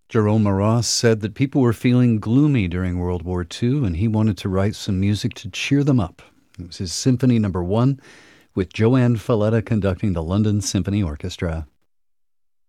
Jerome Moross said that people were feeling gloomy during World War II, and he wanted to write some music to cheer them up. It was his Symphony No. 1, with Joanne Falletta conducting the London Symphony Orchestra.